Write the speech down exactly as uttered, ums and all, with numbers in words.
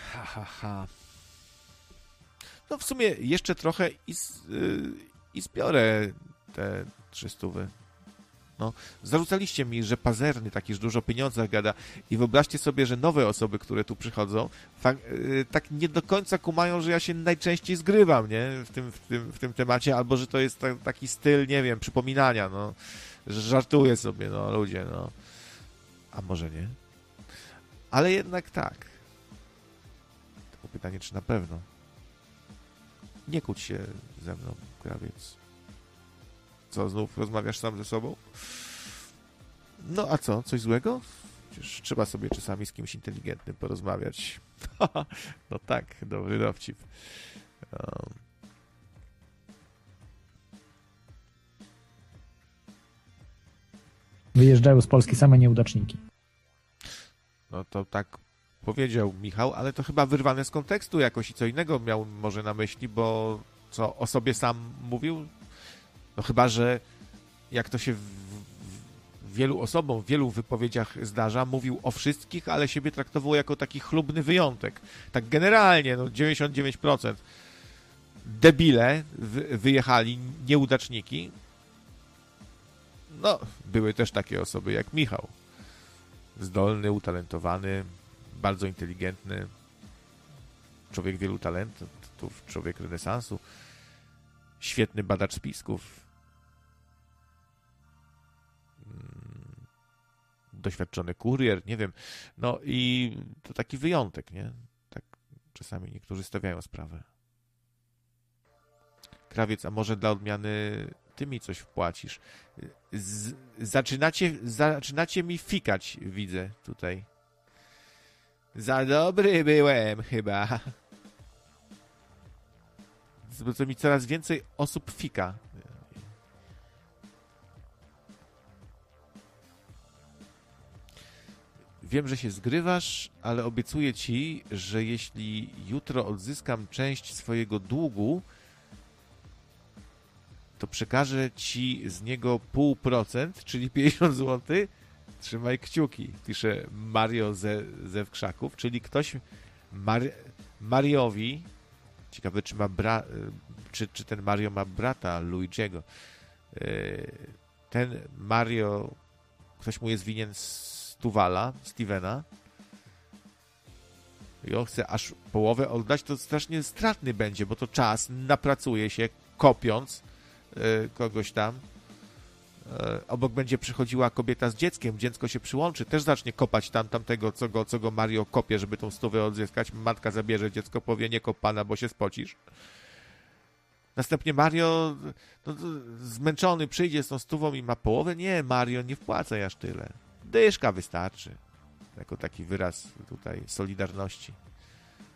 Ha, ha, ha. No w sumie jeszcze trochę i, yy, i zbiorę te trzystówy. No, zarzucaliście mi, że pazerny, taki, że dużo o pieniądzach gada i wyobraźcie sobie, że nowe osoby, które tu przychodzą, tak, yy, tak nie do końca kumają, że ja się najczęściej zgrywam, nie? W tym, w tym, w tym temacie, albo że to jest ta, taki styl, nie wiem, przypominania, no, że żartuję sobie, no, ludzie, no. A może nie? Ale jednak tak. Tylko pytanie, czy na pewno? Nie kłóć się ze mną, Krawiec. Co, znów rozmawiasz sam ze sobą? No a co, coś złego? Przecież trzeba sobie czasami z kimś inteligentnym porozmawiać. No tak, dobry dowcip. Um. Wyjeżdżają z Polski same nieudaczniki. No to tak powiedział Michał, ale to chyba wyrwane z kontekstu jakoś i co innego miał może na myśli, bo co o sobie sam mówił? No chyba, że jak to się w, w wielu osobom, w wielu wypowiedziach zdarza, mówił o wszystkich, ale siebie traktował jako taki chlubny wyjątek. Tak generalnie, no dziewięćdziesiąt dziewięć procent debile wy, wyjechali, nieudaczniki. No, były też takie osoby jak Michał. Zdolny, utalentowany, bardzo inteligentny, człowiek wielu talentów, człowiek renesansu, świetny badacz spisków, doświadczony kurier, nie wiem, no i to taki wyjątek, nie? Tak czasami niektórzy stawiają sprawę. Krawiec, a może dla odmiany ty mi coś wpłacisz? Z, zaczynacie, zaczynacie mi fikać, widzę tutaj. Za dobry byłem chyba. To mi coraz więcej osób fika. Wiem, że się zgrywasz, ale obiecuję ci, że jeśli jutro odzyskam część swojego długu, to przekażę ci z niego pół procent, czyli pięćdziesiąt złotych. Trzymaj kciuki, pisze Mario ze, ze Wkrzaków, czyli ktoś Mari, Mariowi, ciekawe czy ma bra, czy, czy ten Mario ma brata Luigiego. Ten Mario, ktoś mu jest winien stuwala, Stevena, i on chce aż połowę oddać, to strasznie stratny będzie, bo to czas, napracuje się kopiąc kogoś tam. Obok będzie przychodziła kobieta z dzieckiem, dziecko się przyłączy, też zacznie kopać tam tamtego, co go, co go Mario kopie, żeby tą stówę odzyskać. Matka zabierze dziecko, powie, nie kop pana, bo się spocisz. Następnie Mario no, zmęczony przyjdzie z tą stówą i ma połowę. Nie, Mario, nie wpłacaj aż tyle. Dyszka wystarczy. Jako taki wyraz tutaj solidarności.